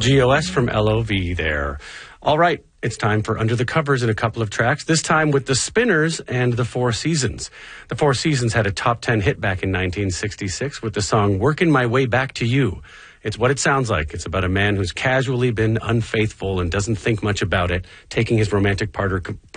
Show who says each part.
Speaker 1: GOS from LOV there. All right, it's time for Under the Covers in a couple of tracks, this time with the Spinners and the Four Seasons. The Four Seasons had a top 10 hit back in 1966 with the song Working My Way Back to You. It's what it sounds like. It's about a man who's casually been unfaithful and doesn't think much about it, taking his romantic partner